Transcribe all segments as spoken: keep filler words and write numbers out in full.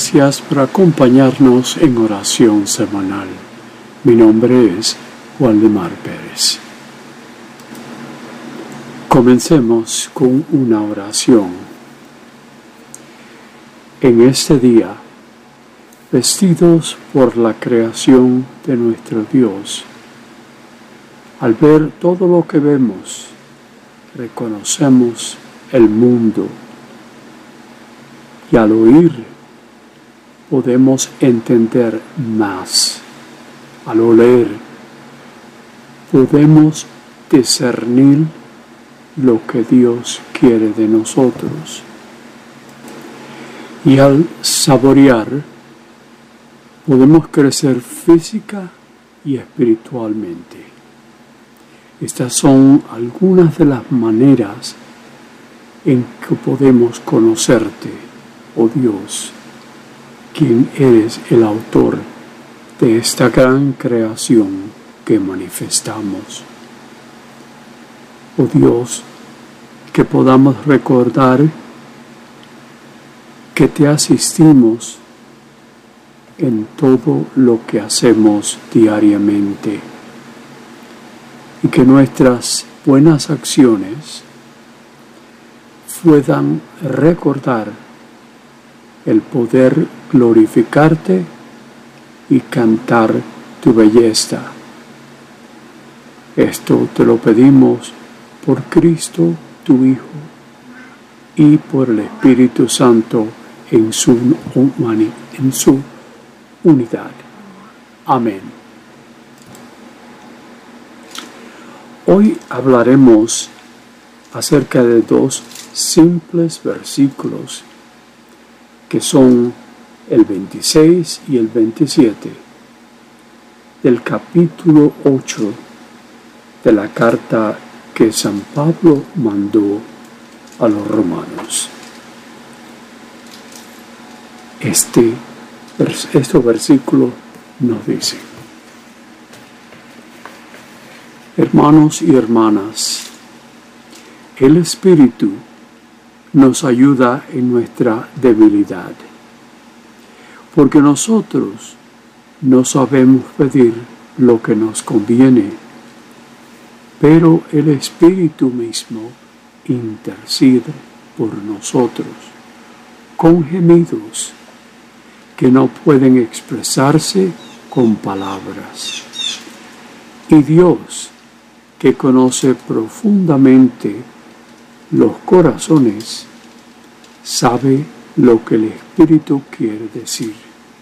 Gracias por acompañarnos en oración semanal. Mi nombre es Waldemar Pérez. Comencemos con una oración. En este día, vestidos por la creación de nuestro Dios, al ver todo lo que vemos, reconocemos el mundo y al oír podemos entender más. Al oler podemos discernir lo que Dios quiere de nosotros. Y al saborear podemos crecer física y espiritualmente. Estas son algunas de las maneras en que podemos conocerte, oh Dios, quien eres el autor de esta gran creación que manifestamos. Oh Dios, que podamos recordar que te asistimos en todo lo que hacemos diariamente y que nuestras buenas acciones puedan recordar el poder glorificarte y cantar tu belleza. Esto te lo pedimos por Cristo, tu Hijo, y por el Espíritu Santo en su, en su unidad. Amén. Hoy hablaremos acerca de dos simples versículos que son el veintiséis y el veintisiete del capítulo ocho de la carta que San Pablo mandó a los romanos. Este, este versículo nos dice: hermanos y hermanas, el Espíritu nos ayuda en nuestra debilidad, porque nosotros no sabemos pedir lo que nos conviene, pero el Espíritu mismo intercede por nosotros con gemidos que no pueden expresarse con palabras. Y Dios, que conoce profundamente los corazones, sabe lo que el Espíritu quiere decir,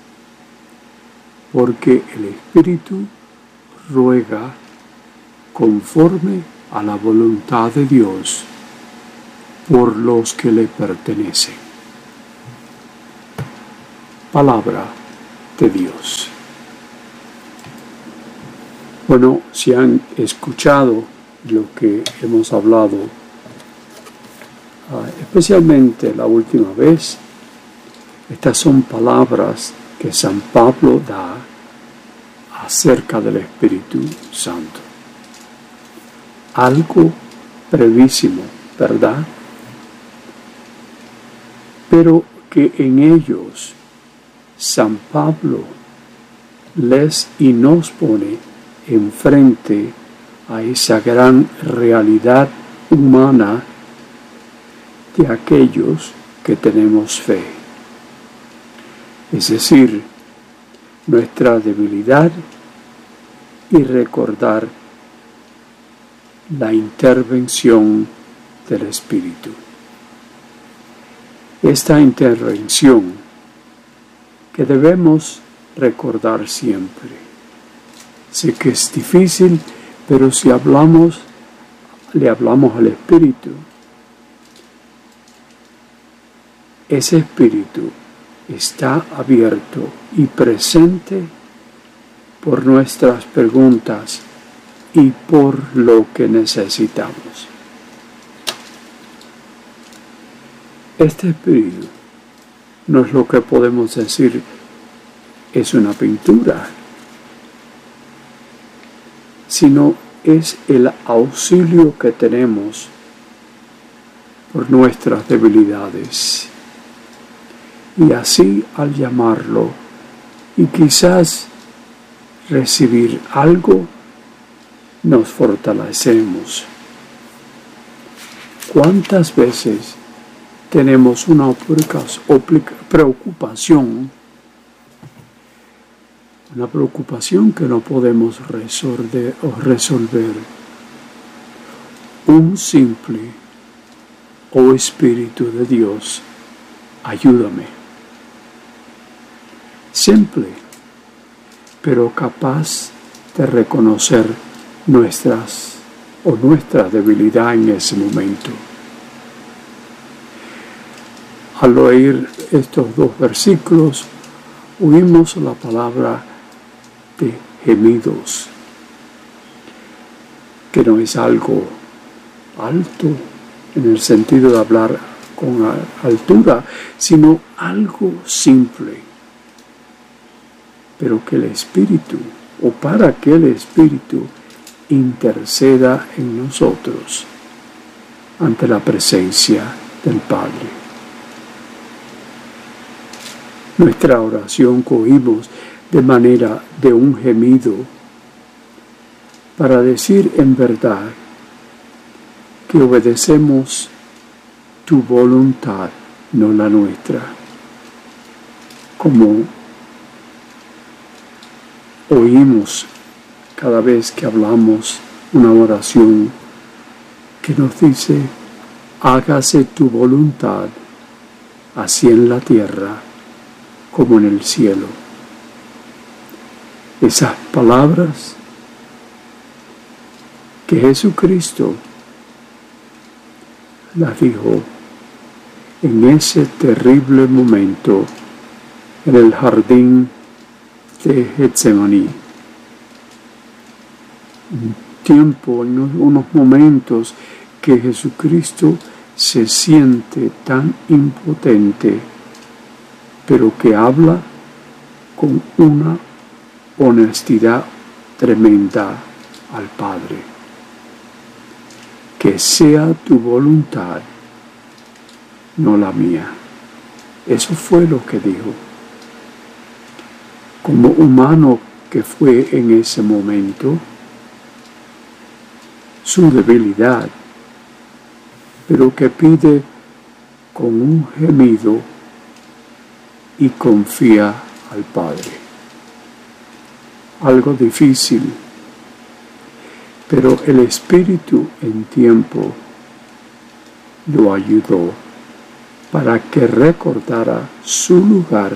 porque el Espíritu ruega conforme a la voluntad de Dios por los que le pertenecen. Palabra de Dios. Bueno, si han escuchado lo que hemos hablado, Uh, especialmente la última vez, estas son palabras que San Pablo da acerca del Espíritu Santo. Algo brevísimo, ¿verdad? Pero que en ellos San Pablo les y nos pone enfrente a esa gran realidad humana de aquellos que tenemos fe, es decir, nuestra debilidad, y recordar la intervención del Espíritu. Esta intervención que debemos recordar siempre. Sé que es difícil, pero si hablamos, le hablamos al Espíritu, ese Espíritu está abierto y presente por nuestras preguntas y por lo que necesitamos. Este Espíritu no es lo que podemos decir es una pintura, sino es el auxilio que tenemos por nuestras debilidades. Y así al llamarlo y quizás recibir algo, nos fortalecemos. ¿Cuántas veces tenemos una preocupación, una preocupación que no podemos resolver, o resolver? Un simple, oh Espíritu de Dios, ayúdame. Simple, pero capaz de reconocer nuestras o nuestra debilidad en ese momento. Al oír estos dos versículos, oímos la palabra de gemidos, que no es algo alto en el sentido de hablar con altura, sino algo simple, pero que el Espíritu, o para que el Espíritu interceda en nosotros ante la presencia del Padre. Nuestra oración cogimos de manera de un gemido para decir en verdad que obedecemos tu voluntad, no la nuestra. Como oímos cada vez que hablamos una oración que nos dice, hágase tu voluntad, así en la tierra como en el cielo. Esas palabras que Jesucristo las dijo en ese terrible momento en el jardín de Getsemaní. Un tiempo, en unos momentos que Jesucristo se siente tan impotente, pero que habla con una honestidad tremenda al Padre. Que sea tu voluntad, no la mía. Eso fue lo que dijo. Como humano que fue en ese momento, su debilidad, pero que pide con un gemido y confía al Padre. Algo difícil, pero el Espíritu en tiempo lo ayudó para que recordara su lugar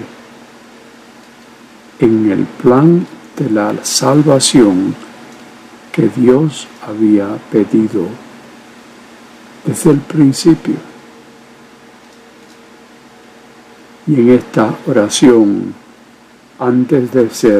en el plan de la salvación que Dios había pedido desde el principio. Y en esta oración, antes de ser